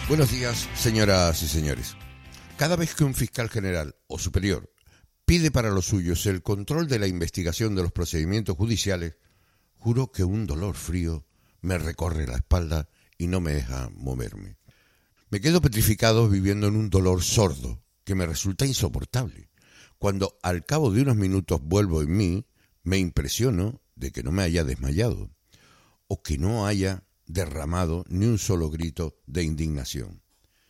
Buenos días, señoras y señores. Cada vez que un fiscal general o superior pide para los suyos el control de la investigación de los procedimientos judiciales, juro que un dolor frío me recorre la espalda y no me deja moverme. Me quedo petrificado viviendo en un dolor sordo que me resulta insoportable. Cuando al cabo de unos minutos vuelvo en mí, me impresiono de que no me haya desmayado o que no haya derramado ni un solo grito de indignación.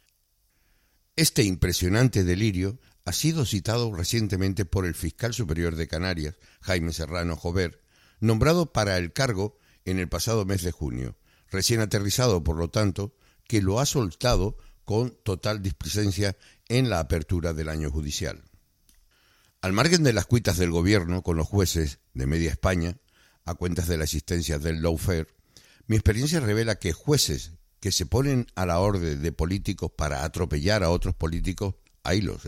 Este impresionante delirio ha sido citado recientemente por el fiscal superior de Canarias, Jaime Serrano Jover, nombrado para el cargo en el pasado mes de junio, recién aterrizado, por lo tanto, que lo ha soltado con total displicencia en la apertura del año judicial. Al margen de las cuitas del gobierno con los jueces de media España, a cuentas de la existencia del lawfare, mi experiencia revela que jueces que se ponen a la orden de políticos para atropellar a otros políticos, haylos,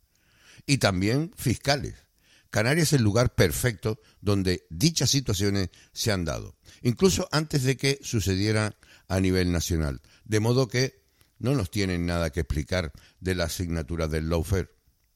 y también fiscales. Canarias es el lugar perfecto donde dichas situaciones se han dado, incluso antes de que sucediera a nivel nacional, de modo que no nos tienen nada que explicar de la asignatura del lawfare.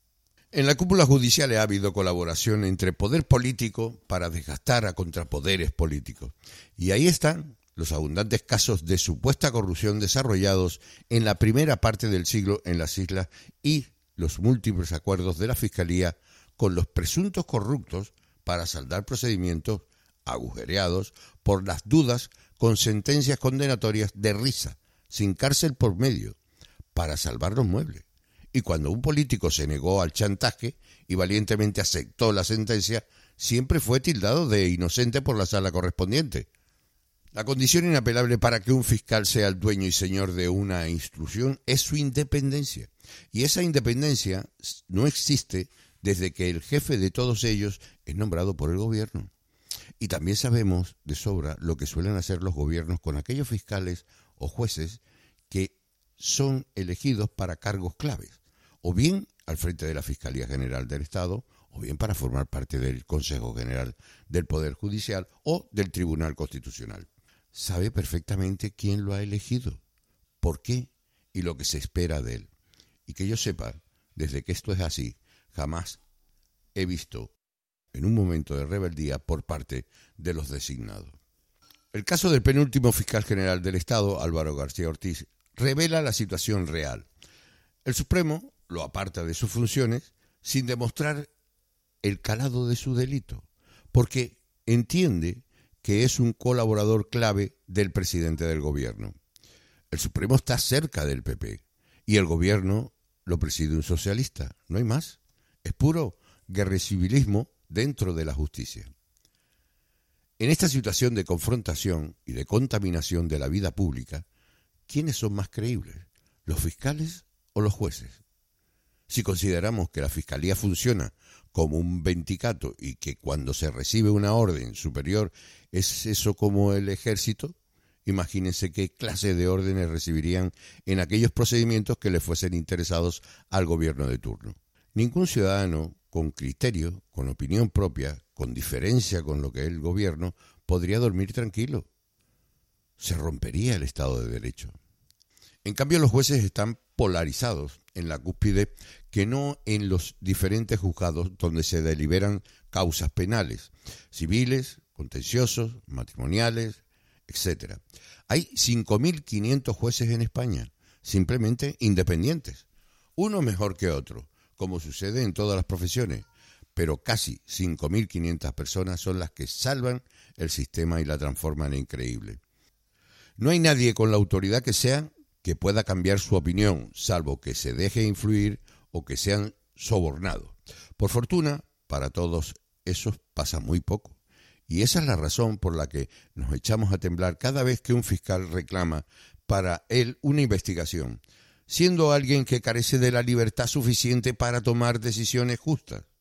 En la cúpula judicial ha habido colaboración entre poder político para desgastar a contrapoderes políticos, y ahí están los abundantes casos de supuesta corrupción desarrollados en la primera parte del siglo en las islas y los múltiples acuerdos de la Fiscalía con los presuntos corruptos para saldar procedimientos agujereados por las dudas con sentencias condenatorias de risa, sin cárcel por medio, para salvar los muebles. Y cuando un político se negó al chantaje y valientemente aceptó la sentencia, siempre fue tildado de inocente por la sala correspondiente. La condición inapelable para que un fiscal sea el dueño y señor de una instrucción es su independencia. Y esa independencia no existe desde que el jefe de todos ellos es nombrado por el gobierno. Y también sabemos de sobra lo que suelen hacer los gobiernos con aquellos fiscales o jueces que son elegidos para cargos claves, o bien al frente de la Fiscalía General del Estado, o bien para formar parte del Consejo General del Poder Judicial o del Tribunal Constitucional. Sabe perfectamente quién lo ha elegido, por qué y lo que se espera de él. Y que yo sepa, desde que esto es así, jamás he visto en un momento de rebeldía por parte de los designados. El caso del penúltimo fiscal general del Estado, Álvaro García Ortiz, revela la situación real. El Supremo lo aparta de sus funciones sin demostrar el calado de su delito, porque entiende que es un colaborador clave del presidente del gobierno. El Supremo está cerca del PP y el gobierno lo preside un socialista, no hay más. Es puro guerricivilismo dentro de la justicia. En esta situación de confrontación y de contaminación de la vida pública, ¿quiénes son más creíbles? ¿Los fiscales o los jueces? Si consideramos que la Fiscalía funciona como un vendicato y que cuando se recibe una orden superior es eso como el ejército, imagínense qué clase de órdenes recibirían en aquellos procedimientos que le fuesen interesados al gobierno de turno. Ningún ciudadano con criterio, con opinión propia, con diferencia con lo que es el gobierno, podría dormir tranquilo. Se rompería el Estado de Derecho. En cambio, los jueces están polarizados en la cúspide que no en los diferentes juzgados donde se deliberan causas penales, civiles, contenciosos, matrimoniales, etc. Hay 5.500 jueces en España, simplemente independientes, uno mejor que otro, como sucede en todas las profesiones, pero casi 5.500 personas son las que salvan el sistema y la transforman en creíble. No hay nadie con la autoridad que sea que pueda cambiar su opinión, salvo que se deje influir o que sean sobornados. Por fortuna, para todos esos pasa muy poco. Y esa es la razón por la que nos echamos a temblar cada vez que un fiscal reclama para él una investigación, siendo alguien que carece de la libertad suficiente para tomar decisiones justas.